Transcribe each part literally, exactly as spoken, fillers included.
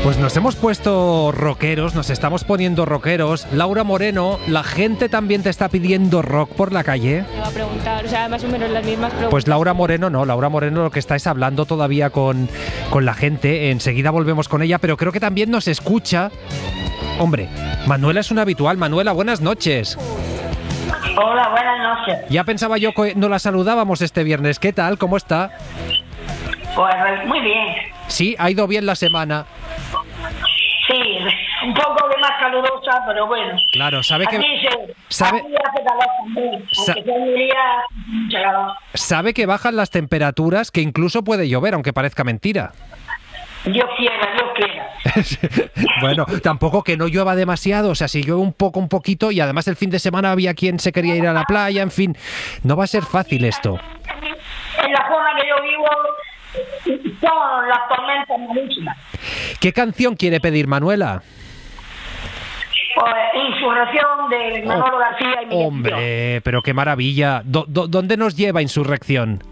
Pues nos hemos puesto rockeros, nos estamos poniendo rockeros. Laura Moreno, ¿la gente también te está pidiendo rock por la calle? Me va a preguntar, o sea, más o menos las mismas preguntas. Pues Laura Moreno no, Laura Moreno lo que está es hablando todavía con, con la gente. Enseguida volvemos con ella, pero creo que también nos escucha. Hombre, Manuela es una habitual. Manuela, buenas noches. Hola, buenas noches. Ya pensaba yo que no la saludábamos este viernes. ¿Qué tal? ¿Cómo está? Pues muy bien. Sí, ha ido bien la semana. Sí, un poco de más calurosa, pero bueno. Claro, sabe que... Aquí se, sabe, aquí hace calor también, sa, aunque sea un día mucha calor. Sabe que bajan las temperaturas, que incluso puede llover, aunque parezca mentira. Dios quiera, Dios quiera. Bueno, tampoco que no llueva demasiado, o sea, si llueve un poco, un poquito, y además el fin de semana había quien se quería ir a la playa, en fin, no va a ser fácil esto. En la zona que yo vivo son las tormentas malísimas. ¿Qué canción quiere pedir, Manuela? Pues Insurrección de Manolo oh, García y Miguel. Hombre, pero qué maravilla. ¿Dó, dó, ¿Dónde nos lleva Insurrección?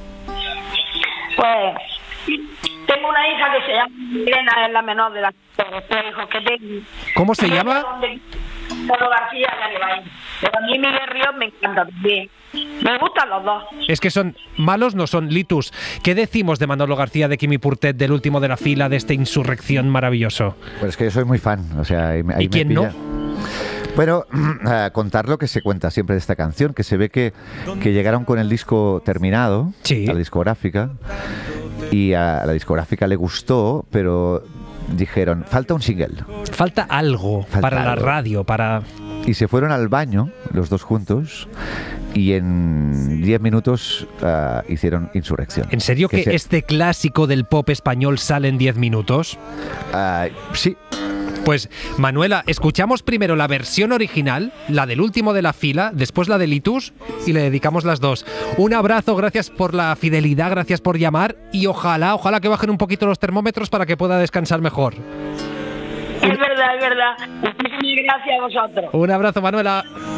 Pues tengo una hija que se llama Elena, es la menor de las tres hijos que tengo. ¿Cómo se llama? Manolo García ya que va ahí. Pero a mí Miguel Ríos me encanta también. Me gustan los dos. Es que son malos, no son litus. ¿Qué decimos de Manolo García, de Quimi Portet, del último de la fila, de esta Insurrección maravilloso? Pues es que yo soy muy fan. O sea, ahí, ahí ¿Y quién me no? Bueno, a contar lo que se cuenta siempre de esta canción, que se ve que, que llegaron con el disco terminado, sí, a la discográfica, y a la discográfica le gustó, pero dijeron, falta un single. Falta algo falta para algo. La radio, para... Y se fueron al baño, los dos juntos, y en diez minutos uh, hicieron Insurrección. ¿En serio que, que se... este clásico del pop español sale en diez minutos? Uh, sí. Pues, Manuela, escuchamos primero la versión original, la del último de la fila, después la de Litus, y le dedicamos las dos. Un abrazo, gracias por la fidelidad, gracias por llamar, y ojalá, ojalá que bajen un poquito los termómetros para que pueda descansar mejor. Es verdad, es verdad. Muchísimas gracias a vosotros. Un abrazo, Manuela.